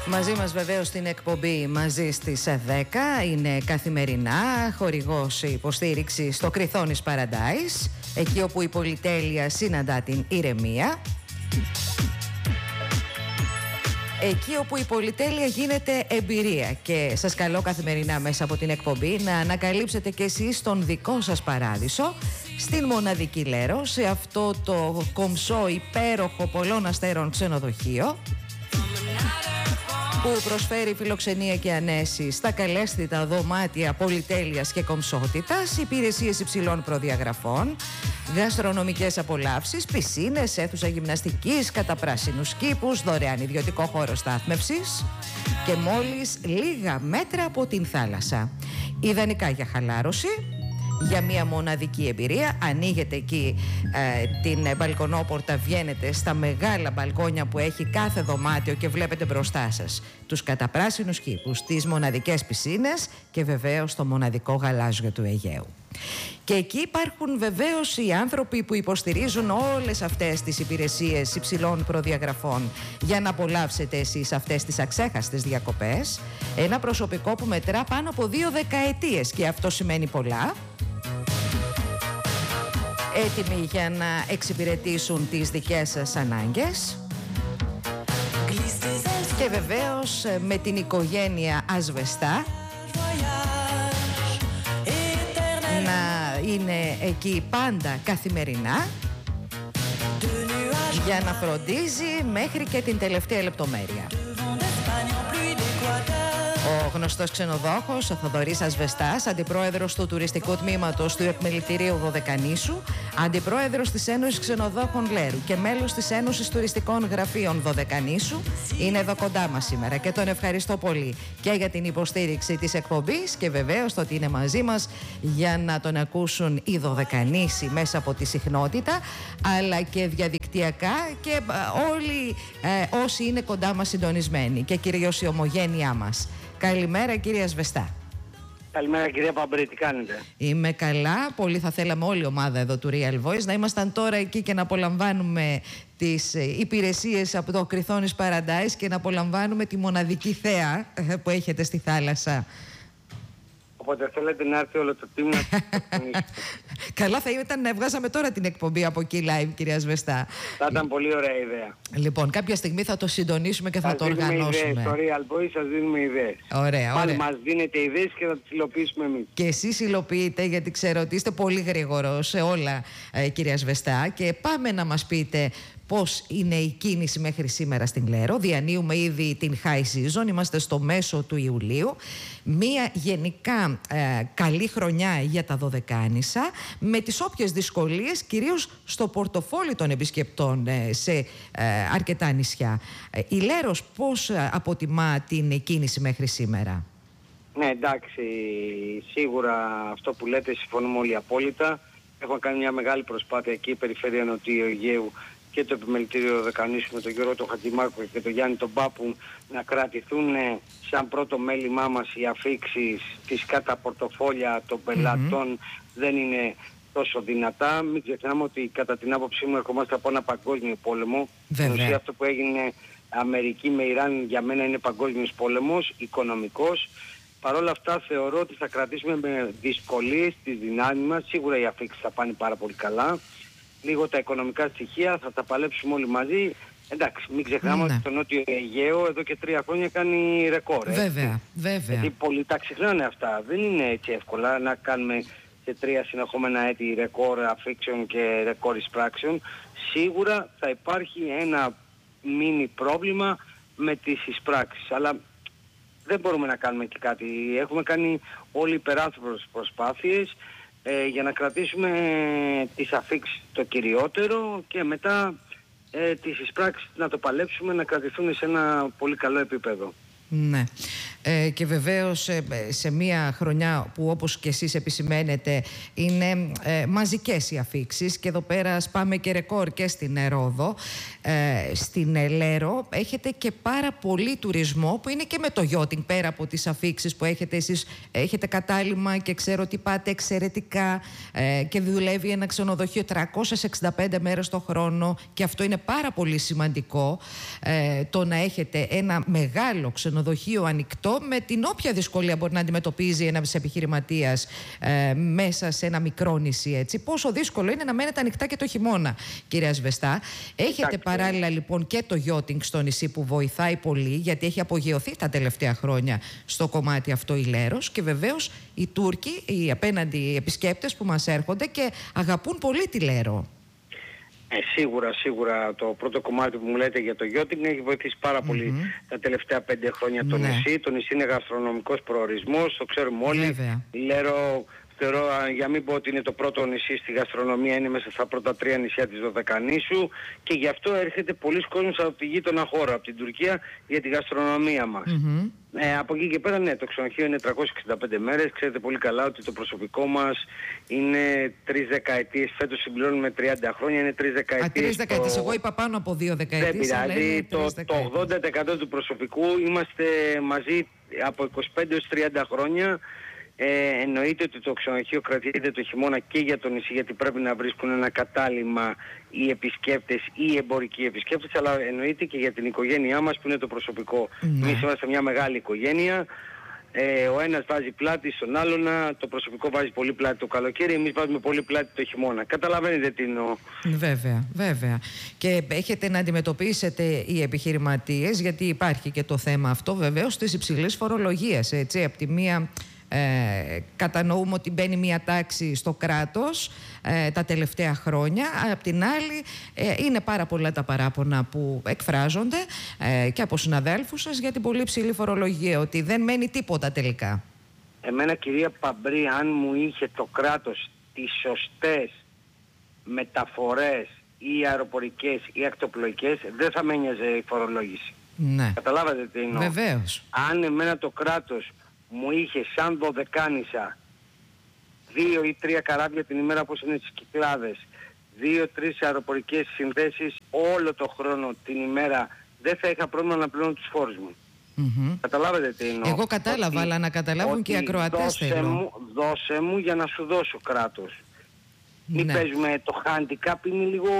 Μαζί μας βεβαίως στην εκπομπή μαζί στις 10 είναι καθημερινά χορηγός υποστήριξη στο Κριθόνης Paradise, εκεί όπου η πολυτέλεια συναντά την ηρεμία, εκεί όπου η πολυτέλεια γίνεται εμπειρία. Και σας καλώ καθημερινά μέσα από την εκπομπή να ανακαλύψετε κι εσείς τον δικό σας παράδεισο στην μοναδική Λέρο, σε αυτό το κομψό, υπέροχο, πολλών αστέρων ξενοδοχείο που προσφέρει φιλοξενία και ανέσεις στα καλέσθητα δωμάτια πολυτέλειας και κομψότητας, υπηρεσίες υψηλών προδιαγραφών, γαστρονομικές απολαύσεις, πισίνες, αίθουσα γυμναστικής, καταπράσινους κήπους, δωρεάν ιδιωτικό χώρο στάθμευσης και μόλις λίγα μέτρα από την θάλασσα. Ιδανικά για χαλάρωση, για μια μοναδική εμπειρία. Ανοίγετε εκεί την μπαλκονόπορτα, βγαίνετε στα μεγάλα μπαλκόνια που έχει κάθε δωμάτιο και βλέπετε μπροστά σας τους καταπράσινους κήπους, τις μοναδικές πισίνες και βεβαίως το μοναδικό γαλάζιο του Αιγαίου. Και εκεί υπάρχουν βεβαίως οι άνθρωποι που υποστηρίζουν όλες αυτές τις υπηρεσίες υψηλών προδιαγραφών για να απολαύσετε εσείς αυτές τις αξέχαστες διακοπές. Ένα προσωπικό που μετρά πάνω από 2 δεκαετίες και αυτό σημαίνει πολλά. Έτοιμοι για να εξυπηρετήσουν τις δικές σας ανάγκες. Και βεβαίως με την οικογένεια Ασβεστά να είναι εκεί πάντα καθημερινά για να φροντίζει μέχρι και την τελευταία λεπτομέρεια. Ο γνωστός ξενοδόχος, ο Θοδωρής Ασβεστάς, αντιπρόεδρος του τουριστικού τμήματος του Επιμελητηρίου Δωδεκανήσου, αντιπρόεδρος της Ένωσης Ξενοδόχων Λέρου και μέλος της Ένωσης Τουριστικών Γραφείων Δωδεκανήσου, είναι εδώ κοντά μας σήμερα και τον ευχαριστώ πολύ και για την υποστήριξη της εκπομπής και βεβαίως το ότι είναι μαζί μας για να τον ακούσουν οι Δωδεκανήσοι μέσα από τη συχνότητα, αλλά και διαδικτυακά και όλοι όσοι είναι κοντά μας συντονισμένοι και κυρίως η ομογένειά μας. Καλημέρα κύριε Ασβεστά. Καλημέρα κυρία Παμπρή, τι κάνετε? Είμαι καλά, πολύ θα θέλαμε όλη η ομάδα εδώ του Real Voice να ήμασταν τώρα εκεί και να απολαμβάνουμε τις υπηρεσίες από το Κριθόνης Paradise και να απολαμβάνουμε τη μοναδική θέα που έχετε στη θάλασσα. Οπότε θέλετε να έρθει όλο το team να Καλά θα ήταν να βγάζαμε τώρα την εκπομπή από εκεί live, κυρία Ασβεστά. Θα ήταν πολύ ωραία ιδέα. Λοιπόν, κάποια στιγμή θα το συντονίσουμε και θα το οργανώσουμε. Στο Real Voice σας δίνουμε ιδέες. Ωραία, πάλι ωραία. μας δίνετε ιδέες και θα τις υλοποιήσουμε εμείς. Και εσείς υλοποιείτε, γιατί ξέρω ότι είστε πολύ γρήγορος σε όλα, κυρία Ασβεστά. Και πάμε να μας πείτε πώς είναι η κίνηση μέχρι σήμερα στην Λέρο. Διανύουμε ήδη την high season, είμαστε στο μέσο του Ιουλίου. Μία γενικά καλή χρονιά για τα Δωδεκάνησα, με τις όποιες δυσκολίες, κυρίως στο πορτοφόλι των επισκεπτών σε αρκετά νησιά. Η Λέρος πώς αποτιμά την κίνηση μέχρι σήμερα? Ναι, εντάξει, σίγουρα αυτό που λέτε συμφωνούμε όλοι απόλυτα. Έχουμε κάνει μια μεγάλη προσπάθεια εκεί η περιφέρεια Νοτιού Αιγαίου και το Επιμελητήριο Δωδεκανήσου με τον Γιώργο τον Χατζημάρκο και τον Γιάννη τον Πάπου να κρατηθούν σαν πρώτο μέλημά μας οι αφίξεις της κατά πορτοφόλια των πελατών δεν είναι τόσο δυνατά. Μην ξεχνάμε ότι κατά την άποψή μου ερχόμαστε από ένα παγκόσμιο πόλεμο. Στην ουσία αυτό που έγινε Αμερική με Ιράν για μένα είναι παγκόσμιος πόλεμος, οικονομικός. Παρ' όλα αυτά θεωρώ ότι θα κρατήσουμε με δυσκολίες τις δυνάμεις μας. Σίγουρα οι αφίξεις θα πάνε πάρα πολύ καλά. Λίγο τα οικονομικά στοιχεία θα τα παλέψουμε όλοι μαζί. Εντάξει, μην ξεχνάμε ότι το Νότιο Αιγαίο εδώ και 3 χρόνια κάνει ρεκόρ. Βέβαια, βέβαια. Γιατί πολλοί τα ξεχνάνε αυτά. Δεν είναι έτσι εύκολα να κάνουμε σε 3 συνεχόμενα έτη ρεκόρ αφήξεων και ρεκόρ εισπράξεων. Σίγουρα θα υπάρχει ένα μίνι πρόβλημα με τις εισπράξεις. Αλλά δεν μπορούμε να κάνουμε και κάτι. Έχουμε κάνει όλοι υπεράνθρωπες προσπάθειες για να κρατήσουμε τις αφίξεις το κυριότερο και μετά τις εισπράξεις να το παλέψουμε να κρατηθούν σε ένα πολύ καλό επίπεδο. Ναι. Και βεβαίως σε μια χρονιά που, όπως και εσείς επισημαίνετε, είναι μαζικές οι αφίξεις, και εδώ πέρα σπάμε και ρεκόρ και στην Ρόδο. Στην Λέρο έχετε και πάρα πολύ τουρισμό, που είναι και με το yachting, πέρα από τις αφίξεις που έχετε εσείς. Έχετε κατάλημα και ξέρω ότι πάτε εξαιρετικά, και δουλεύει ένα ξενοδοχείο 365 μέρες το χρόνο, και αυτό είναι πάρα πολύ σημαντικό, το να έχετε ένα μεγάλο ξενοδοχείο ανοιχτό, με την όποια δυσκολία μπορεί να αντιμετωπίζει ένας επιχειρηματίας μέσα σε ένα μικρό νησί, έτσι. Πόσο δύσκολο είναι να μένετε ανοιχτά και το χειμώνα, κυρία Σβεστά. Έχετε παράλληλα λοιπόν και το yachting στο νησί, που βοηθάει πολύ, γιατί έχει απογειωθεί τα τελευταία χρόνια στο κομμάτι αυτό η Λέρος, και βεβαίως οι Τούρκοι, οι απέναντι επισκέπτες που μας έρχονται και αγαπούν πολύ τη Λέρο. Σίγουρα το πρώτο κομμάτι που μου λέτε για το yachting έχει βοηθήσει πάρα πολύ τα τελευταία 5 χρόνια το νησί. Το νησί είναι γαστρονομικός προορισμός, το ξέρουμε όλοι. Βέβαια. Η Λέρο, θεωρώ, για μην πω ότι είναι το πρώτο νησί στη γαστρονομία, είναι μέσα στα πρώτα 3 νησιά της Δωδεκανήσου, και γι' αυτό έρχεται πολλοί κόσμος από τη γείτονα χώρα, από την Τουρκία, για τη γαστρονομία μας. Από εκεί και πέρα, ναι, το ξενοδοχείο είναι 365 μέρες. Ξέρετε πολύ καλά ότι το προσωπικό μας είναι 3 δεκαετίες. Φέτος συμπληρώνουμε 30 χρόνια, είναι 3 δεκαετίες. 3 δεκαετίες. Εγώ είπα πάνω από 2 δεκαετίες. Δεν πειράζει. Το 80% του προσωπικού είμαστε μαζί από 25 έως 30 χρόνια. Εννοείται ότι το ξενοδοχείο κρατείται το χειμώνα και για το νησί, γιατί πρέπει να βρίσκουν ένα κατάλημα οι επισκέπτες ή οι εμπορικοί επισκέπτες, αλλά εννοείται και για την οικογένειά μας που είναι το προσωπικό. Εμείς είμαστε μια μεγάλη οικογένεια. Ο ένας βάζει πλάτη στον άλλον, το προσωπικό βάζει πολύ πλάτη το καλοκαίρι, εμείς βάζουμε πολύ πλάτη το χειμώνα. Καταλαβαίνετε τι εννοώ. Βέβαια. Και έχετε να αντιμετωπίσετε οι επιχειρηματίες, γιατί υπάρχει και το θέμα αυτό βεβαίως της υψηλής φορολογίας, έτσι. Από τη μία κατανοούμε ότι μπαίνει μια τάξη στο κράτος τα τελευταία χρόνια. Απ' την άλλη είναι πάρα πολλά τα παράπονα που εκφράζονται και από συναδέλφους σας για την πολύ ψηλή φορολογία, ότι δεν μένει τίποτα τελικά. Εμένα, κυρία Παμπρή, αν μου είχε το κράτος τις σωστές μεταφορές ή αεροπορικές ή ακτοπλοϊκές, δεν θα με ένοιαζε η φορολόγηση. Ναι. Καταλάβατε τι εννοώ. Βεβαίως. Αν εμένα το κράτος μου είχε σαν δωδεκάνησα 2 ή 3 καράβια την ημέρα, όπως είναι στις Κυκλάδες, 2-3 αεροπορικές συνδέσεις όλο το χρόνο την ημέρα, δεν θα είχα πρόβλημα να πληρώνω τους φόρους μου. Καταλάβετε τι εννοώ. Εγώ κατάλαβα, αλλά να καταλάβουν και οι ακροατές θέλω. Δώσε μου για να σου δώσω κράτος. Μην παίζουμε το handicap, είναι λίγο...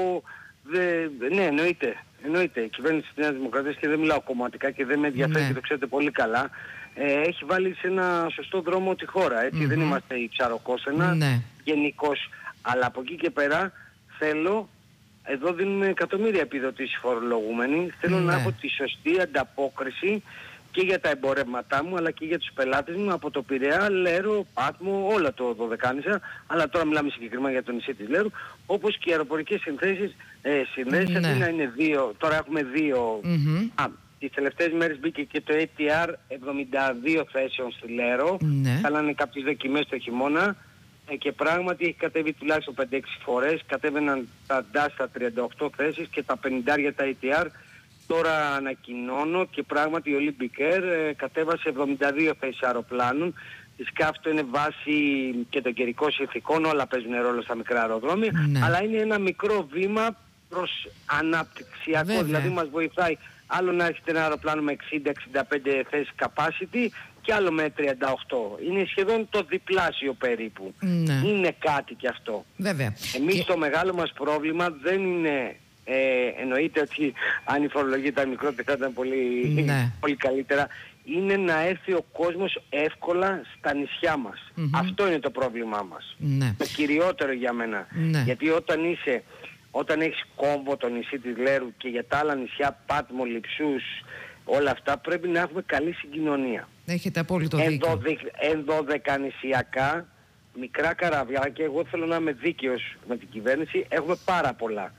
Ναι, εννοείται. Η κυβέρνηση της Νέας Δημοκρατίας, και δεν μιλάω κομματικά και δεν με ενδιαφέρει και το ξέρετε πολύ καλά, έχει βάλει σε ένα σωστό δρόμο τη χώρα, έτσι. Δεν είμαστε η Ψαροκόσενα γενικώς, αλλά από εκεί και πέρα θέλω, εδώ δίνουμε εκατομμύρια επιδοτήσεις φορολογούμενοι, θέλω να έχω τη σωστή ανταπόκριση και για τα εμπορεύματά μου, αλλά και για τους πελάτες μου από το Πειραιά, Λέρο, Πάτμο, όλα το Δωδεκάνησα, αλλά τώρα μιλάμε συγκεκριμένα για το νησί της Λέρου, όπως και οι αεροπορικές συνθέσεις, συνδέσεις, αντί να είναι 2, τώρα έχουμε 2. Τις τελευταίες μέρες μπήκε και το ATR 72 θέσεων στη Λέρο, κάνανε κάποιες δοκιμές το χειμώνα, και πράγματι έχει κατέβει τουλάχιστον 5-6 φορές, κατέβαιναν τα DAS στα 38 θέσεις και τα 50 τα ATR. Τώρα ανακοινώνω και πράγματι η Olympic Air κατέβασε 72 θέσεις αεροπλάνων. Φυσικά αυτό είναι βάση και των καιρικών συνθηκών, όλα παίζουν ρόλο στα μικρά αεροδρόμια, αλλά είναι ένα μικρό βήμα προς αναπτυξιακό, δηλαδή μας βοηθάει άλλο να έχετε ένα αεροπλάνο με 60-65 θέσεις capacity και άλλο με 38. Είναι σχεδόν το διπλάσιο περίπου. Είναι κάτι και αυτό. Εμείς το μεγάλο μας πρόβλημα δεν είναι... εννοείται ότι αν η φορολογία ήταν μικρότερη θα ήταν πολύ καλύτερα. Είναι να έρθει ο κόσμος εύκολα στα νησιά μας. Αυτό είναι το πρόβλημά μας. Το κυριότερο για μένα. Γιατί όταν έχεις κόμβο το νησί της Λέρου και για τα άλλα νησιά, Πάτμο, Λειψούς, όλα αυτά, πρέπει να έχουμε καλή συγκοινωνία. Έχετε απόλυτο δίκιο. Ενδωδεκανησιακά, μικρά καραβιά, και εγώ θέλω να είμαι δίκαιος με την κυβέρνηση, έχουμε πάρα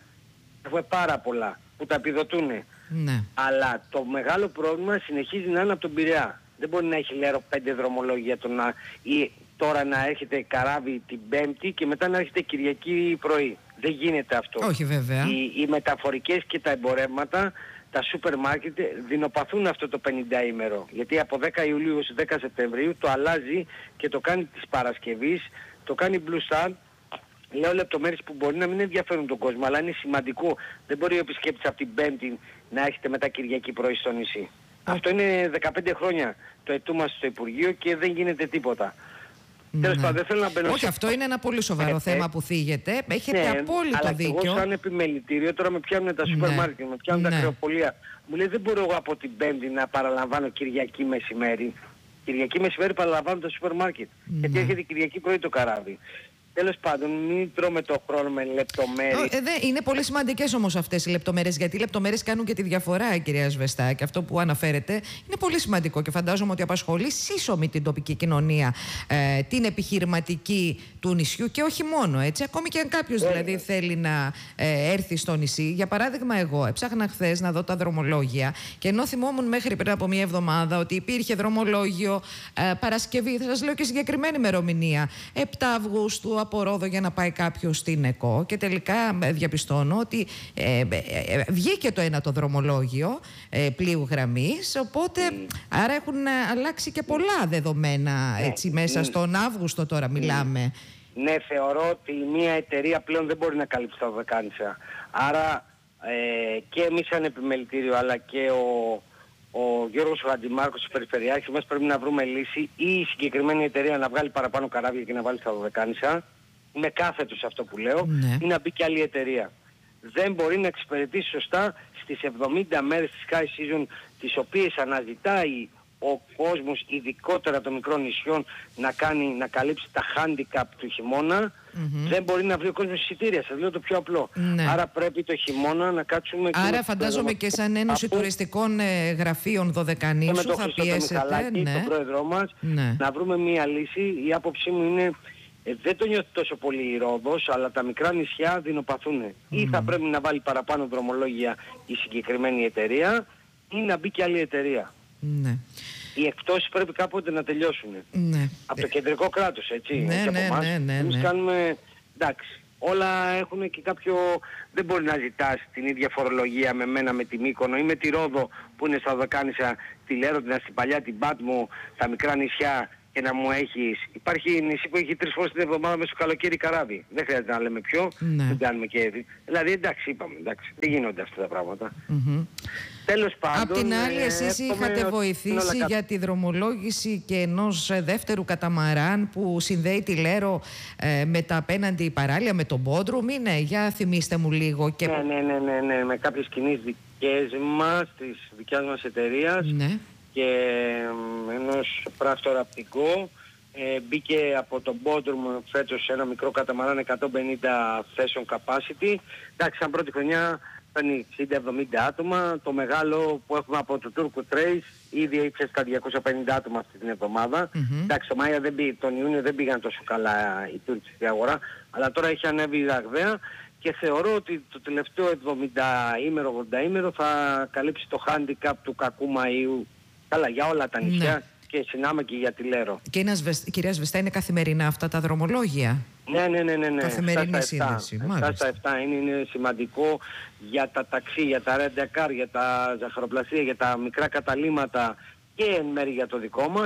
πολλά που τα επιδοτούν. Αλλά το μεγάλο πρόβλημα συνεχίζει να είναι από τον Πειραιά. Δεν μπορεί να έχει Λέρο 5 δρομολόγια ή τώρα να έρχεται καράβι την Πέμπτη και μετά να έρχεται Κυριακή πρωί. Δεν γίνεται αυτό. Όχι βέβαια. Οι μεταφορικές και τα εμπορεύματα τα σούπερ μάρκετ δεινοπαθούν αυτό το 50ήμερο. Γιατί από 10 Ιουλίου έως 10 Σεπτεμβρίου το αλλάζει και το κάνει της Παρασκευής, το κάνει Blue Star. Λέω λεπτομέρειες που μπορεί να μην ενδιαφέρουν τον κόσμο, αλλά είναι σημαντικό. Δεν μπορεί ο επισκέπτης από την Πέμπτη να έχετε μετά Κυριακή πρωί στο νησί. Αυτό είναι 15 χρόνια το ετούμαστε στο Υπουργείο και δεν γίνεται τίποτα. Τέλος πάντων, δεν θέλω να μπαίνω. Όχι, αυτό είναι ένα πολύ σοβαρό θέμα που θίγεται. Έχετε απόλυτο δίκιο. Εγώ σαν επιμελητήριο τώρα με πιάνουν τα σούπερ μάρκετ, με πιάνουν τα κρεοπολία. Μου λέει δεν μπορώ εγώ από την Πέμπτη να παραλαμβάνω Κυριακή μεσημέρι. Κυριακή μεσημέρι παραλαμβάνω το σούπερ μάρκετ. Γιατί έρχεται Κυριακή πρωί το καράβι. Τέλος πάντων, μην τρώμε το χρόνο με λεπτομέρειες. Είναι πολύ σημαντικές όμως αυτές οι λεπτομέρειες, γιατί οι λεπτομέρειες κάνουν και τη διαφορά, κυρία Σβεστά. Και αυτό που αναφέρετε είναι πολύ σημαντικό και φαντάζομαι ότι απασχολεί σύσσωμη την τοπική κοινωνία, την επιχειρηματική του νησιού και όχι μόνο, έτσι. Ακόμη και αν κάποιος δηλαδή θέλει να έρθει στο νησί. Για παράδειγμα, εγώ έψαχνα χθες να δω τα δρομολόγια και ενώ θυμόμουν μέχρι πριν από μία εβδομάδα ότι υπήρχε δρομολόγιο Παρασκευή, θα σας λέω και συγκεκριμένη ημερομηνία, 7 Αυγούστου. Από Ρόδο για να πάει κάποιος στην ΕΚΟ και τελικά διαπιστώνω ότι βγήκε το ένα το δρομολόγιο πλοίου γραμμής, οπότε άρα έχουν αλλάξει και πολλά δεδομένα έτσι, μέσα στον Αύγουστο τώρα μιλάμε. Ναι, θεωρώ ότι μια εταιρεία πλέον δεν μπορεί να καλύψει τα δεκάνησα. Άρα και εμείς σαν επιμελητήριο αλλά και ο Γιώργος Χατζημάρκος, ο Περιφερειάρχης μας, πρέπει να βρούμε λύση ή η συγκεκριμένη εταιρεία να βγάλει παραπάνω καράβια και να βάλει στα δωδεκάνησα. Είμαι κάθετος σε αυτό που λέω, ή να μπει και άλλη εταιρεία. Δεν μπορεί να εξυπηρετήσει σωστά στις 70 μέρες της high season, τις οποίες αναζητάει ο κόσμος, ειδικότερα των μικρών νησιών, να καλύψει τα handicap του χειμώνα. Δεν μπορεί να βρει ο κόσμος εισιτήρια, σας λέω το πιο απλό. Άρα πρέπει το χειμώνα να κάτσουμε... Άρα φαντάζομαι και σαν Ένωση Τουριστικών Γραφείων Δωδεκανήσου θα πιέσετε. τον πρόεδρό μας, να βρούμε μία λύση. Η άποψή μου είναι... δεν το νιώθει τόσο πολύ η Ρόδος, αλλά τα μικρά νησιά δεινοπαθούν. Ή θα πρέπει να βάλει παραπάνω δρομολόγια η συγκεκριμένη εταιρεία, ή να μπει και άλλη εταιρεία. Οι εκπτώσεις πρέπει κάποτε να τελειώσουν. Από το κεντρικό κράτος, έτσι. Εμείς κάνουμε... εντάξει, όλα έχουν και κάποιο... δεν μπορεί να ζητάς την ίδια φορολογία με μένα, με τη Μύκονο ή με τη Ρόδο που είναι στα Δωδεκάνησα, τη Λέρωτινα, στην Παλιά, την Πάτμο, τα μικρά νησιά, και να μου έχεις... Υπάρχει νησί που έχει 3 φορές την εβδομάδα μέσα στο καλοκαίρι καράβι. Δεν χρειάζεται να λέμε ποιο, δεν κάνουμε και έτσι. Δηλαδή εντάξει, είπαμε, εντάξει, δεν γίνονται αυτά τα πράγματα. Τέλος πάντων... Απ' την άλλη, εσείς είχατε βοηθήσει για τη δρομολόγηση και ενός δεύτερου καταμαράν που συνδέει τη Λέρο με τα απέναντι παράλια, με τον Μπόντρουμ, είναι, για θυμίστε μου λίγο. Και... Ναι, με κάποιες κινήσεις δικές μας, της δικιάς μας εταιρείας. Και ενός πράκτορα απτικό μπήκε από τον Μπόντρουμ φέτος σε ένα μικρό καταμαράν 150 θέσεων capacity. Εντάξει, σαν πρώτη χρονιά παίρνει 60-70 άτομα. Το μεγάλο που έχουμε από το Turku Trace ήδη ήξερε στα 250 άτομα αυτή την εβδομάδα. Εντάξει, το Μάιο τον Ιούνιο δεν πήγαν τόσο καλά οι Τούρκοι στην αγορά, αλλά τώρα έχει ανέβει ραγδαία. Και θεωρώ ότι το τελευταίο 70ήμερο, 80ήμερο θα καλύψει το handicap του κακού Μαΐου. Καλά, για όλα τα νησιά και συνάμα και για τη Λέρο. Και κυρία Σβεστά, είναι καθημερινά αυτά τα δρομολόγια? Ναι. Καθημερινή σύνδεση. Αυτά στα 7 είναι σημαντικό για τα ταξί, για τα ρεντεκάρ, για τα ζαχαροπλαστεία, για τα μικρά καταλύματα και εν μέρει για το δικό μας.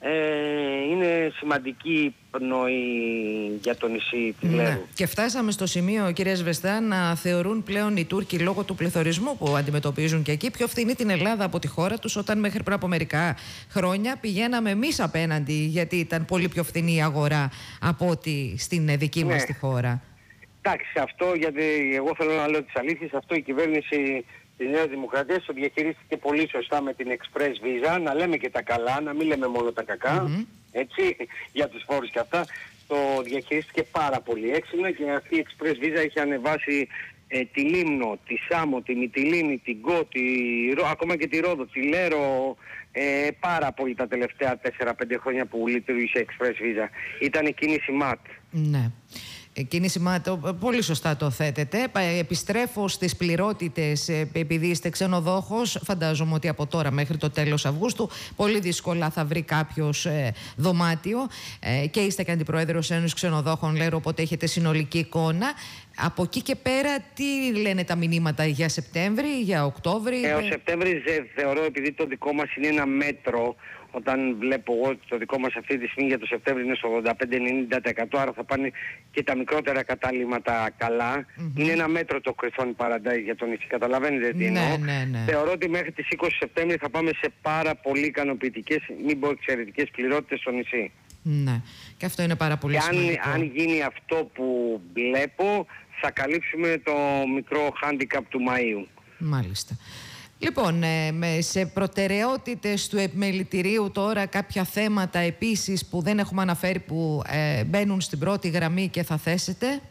Είναι σημαντική πνοή για το νησί της Λέρου. Και φτάσαμε στο σημείο, κυρία Σβεστά, να θεωρούν πλέον οι Τούρκοι, λόγω του πληθωρισμού που αντιμετωπίζουν και εκεί, πιο φθηνή την Ελλάδα από τη χώρα τους, όταν μέχρι πριν από μερικά χρόνια πηγαίναμε εμείς απέναντι, γιατί ήταν πολύ πιο φθηνή η αγορά από ότι στην δική μας τη χώρα. Εντάξει, αυτό, γιατί εγώ θέλω να λέω τις αλήθειες, αυτό η κυβέρνηση της Νέας Δημοκρατίας το διαχειρίστηκε πολύ σωστά με την Express Visa, να λέμε και τα καλά, να μην λέμε μόνο τα κακά, έτσι, για τους φόρους και αυτά. Το διαχειρίστηκε πάρα πολύ έξυπνα και αυτή η Express Visa έχει ανεβάσει τη Λίμνο, τη Σάμο, τη Μυτιλήνη, την Κο, ακόμα και τη Ρόδο, τη Λέρο, πάρα πολύ τα τελευταία 4-5 χρόνια που λειτουργήσε Express Visa. Ήταν κίνηση ΜΑΤ. Ναι. Κίνηση ΜΑΤ, πολύ σωστά το θέτετε. Επιστρέφω στις πληρότητες, επειδή είστε ξενοδόχος. Φαντάζομαι ότι από τώρα μέχρι το τέλος Αυγούστου πολύ δύσκολα θα βρει κάποιος δωμάτιο και είστε και αντιπρόεδρος Ένωσης Ξενοδόχων Λέρο, οπότε έχετε συνολική εικόνα. Από εκεί και πέρα, τι λένε τα μηνύματα για Σεπτέμβρη, για Οκτώβρη? Ο Σεπτέμβρης θεωρώ, επειδή το δικό μας είναι ένα μέτρο, όταν βλέπω εγώ ότι το δικό μας αυτή τη στιγμή για το Σεπτέμβρη είναι στο 85-90%, άρα θα πάνε και τα μικρότερα κατάλημματα καλά. Είναι ένα μέτρο το Κρυθόνι Paradise για τον νησί, καταλαβαίνετε τι εννοώ. Ναι. Θεωρώ ότι μέχρι τις 20 Σεπτέμβρη θα πάμε σε πάρα πολύ ικανοποιητικές, μην πω εξαιρετικές πληρότητες στο νησί. Ναι, και αυτό είναι πάρα πολύ σημαντικό. Και αν γίνει αυτό που βλέπω, θα καλύψουμε το μικρό handicap του Μαΐου. Μάλιστα. Λοιπόν, σε προτεραιότητες του επιμελητηρίου τώρα κάποια θέματα επίσης που δεν έχουμε αναφέρει που μπαίνουν στην πρώτη γραμμή και θα θέσετε?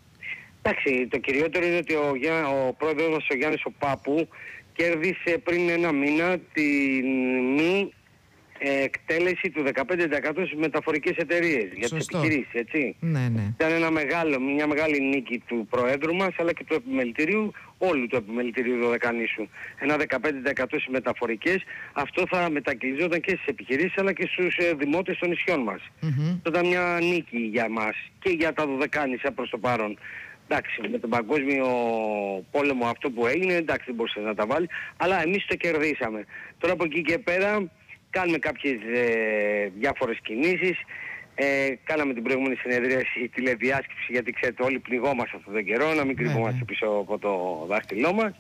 Εντάξει, το κυριότερο είναι ότι ο πρόεδρος μας, ο Γιάννης ο Πάπου, κέρδισε πριν ένα μήνα την μη εκτέλεση του 15% στις μεταφορικές εταιρείες για τις επιχειρήσεις, έτσι. Ναι. Ήταν μια μεγάλη νίκη του Προέδρου μας, αλλά και του επιμελητηρίου, όλου του επιμελητηρίου Δωδεκανήσου. Ένα 15% στις μεταφορικές, αυτό θα μετακυλιζόταν και στις επιχειρήσεις, αλλά και στους δημότες των νησιών μας. Αυτό ήταν μια νίκη για μας και για τα Δωδεκάνησα προς το παρόν. Εντάξει, με τον παγκόσμιο πόλεμο αυτό που έγινε, εντάξει, δεν μπορούσε να τα βάλει, αλλά εμείς το κερδίσαμε. Τώρα από εκεί και πέρα κάνουμε κάποιες διάφορες κινήσεις. Κάναμε την προηγούμενη συνεδρίαση τηλεδιάσκεψη, γιατί ξέρετε όλοι πληγόμαστε αυτόν τον καιρό, να μην κρυβόμαστε πίσω από το δάχτυλό μας.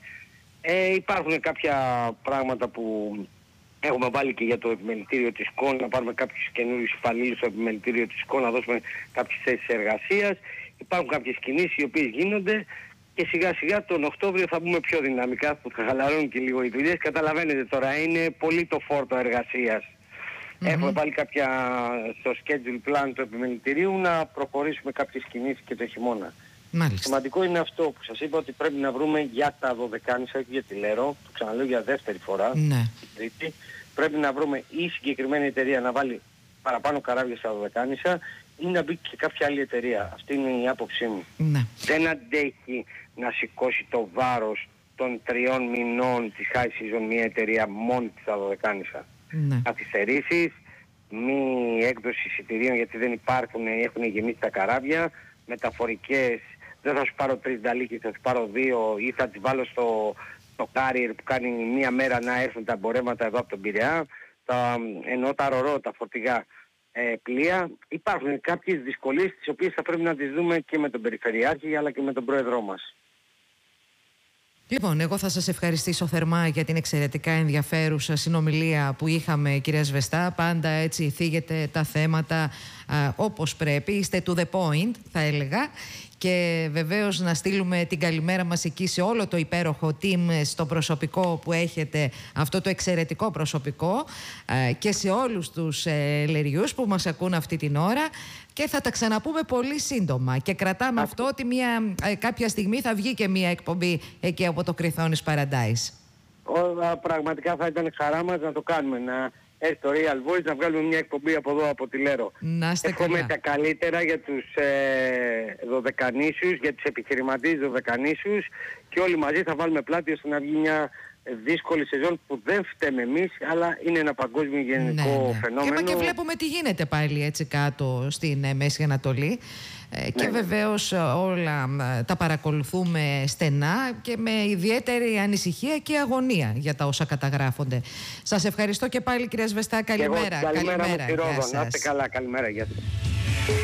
Υπάρχουν κάποια πράγματα που έχουμε βάλει και για το επιμελητήριο της ΚΟΝ, να πάρουμε κάποιους καινούριους υπαλλήλους στο επιμελητήριο της ΚΟΝ, να δώσουμε κάποιες θέσεις εργασίας. Υπάρχουν κάποιες κινήσεις οι οποίες γίνονται και σιγά σιγά τον Οκτώβριο θα μπούμε πιο δυναμικά, που θα χαλαρώνουν και λίγο οι δουλειές. Καταλαβαίνετε τώρα, είναι πολύ το φόρτο εργασίας. Έχουμε πάλι κάποια στο schedule plan του επιμελητηρίου να προχωρήσουμε κάποιες κινήσεις και το χειμώνα. Μάλιστα. Σημαντικό είναι αυτό που σας είπα, ότι πρέπει να βρούμε για τα Δωδεκάνησα, όχι για τη Λέρο, το ξαναλέω για δεύτερη φορά, την τρίτη. Πρέπει να βρούμε η συγκεκριμένη εταιρεία να βάλει παραπάνω καράβια στα Δωδεκάνησα ή να μπει και κάποια άλλη εταιρεία. Αυτή είναι η άποψή μου. Δεν αντέχει να σηκώσει το βάρος των 3 μηνών της high season μια εταιρεία μόνη της στα Δωδεκάνησα. Καθυστερήσεις, μη έκδοση εισιτηρίων γιατί δεν υπάρχουν, έχουν γεμίσει τα καράβια, μεταφορικές, δεν θα σου πάρω 3 νταλίκες, θα σου πάρω 2 ή θα τις βάλω στο carrier που κάνει μία μέρα να έρθουν τα εμπορεύματα εδώ από τον Πειραιά, ενώ τα ρορό, τα φορτηγά πλοία. Υπάρχουν κάποιες δυσκολίες τις οποίες θα πρέπει να τις δούμε και με τον Περιφερειάρχη αλλά και με τον Πρόεδρό μας. Λοιπόν, εγώ θα σας ευχαριστήσω θερμά για την εξαιρετικά ενδιαφέρουσα συνομιλία που είχαμε, κυρία Σβεστά. Πάντα έτσι θίγετε τα θέματα όπως πρέπει. Είστε to the point, θα έλεγα. Και βεβαίως να στείλουμε την καλημέρα μας εκεί σε όλο το υπέροχο team, στο προσωπικό που έχετε, αυτό το εξαιρετικό προσωπικό, και σε όλους τους λεριούς που μας ακούν αυτή την ώρα. Και θα τα ξαναπούμε πολύ σύντομα. Και κρατάμε αυτό ότι κάποια στιγμή θα βγει και μια εκπομπή εκεί από το Κρυθόνις Paradise. Πραγματικά θα ήταν χαρά μας να το κάνουμε. Να έρθει το Real Voice, να βγάλουμε μια εκπομπή από εδώ, από τη Λέρο. Να είστε καλά. Εύχομαι τα καλύτερα για τους Δωδεκανήσους, για τους επιχειρηματίες Δωδεκανήσους και όλοι μαζί θα βάλουμε πλάτη ώστε να βγει μια δύσκολη σεζόν που δεν φταίμε εμείς, αλλά είναι ένα παγκόσμιο γενικό φαινόμενο. Και βλέπουμε τι γίνεται πάλι έτσι κάτω στην Μέση Ανατολή. Και βεβαίως όλα τα παρακολουθούμε στενά και με ιδιαίτερη ανησυχία και αγωνία για τα όσα καταγράφονται. Σας ευχαριστώ και πάλι, κυρία Σβεστά. Καλημέρα. Καλημέρα μου στη Ρόδο. Να είστε καλά. Καλημέρα. Γεια σας.